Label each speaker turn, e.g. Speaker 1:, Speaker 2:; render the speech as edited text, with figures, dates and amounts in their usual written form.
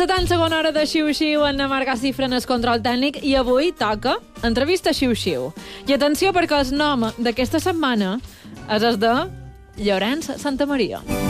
Speaker 1: la tan segona hora de Xiu-Xiu en Marc Cifra en el control tècnic i avui toca entrevista Xiu-Xiu. I atenció perquè el nom d'aquesta setmana és el de Llorenç Santamaria.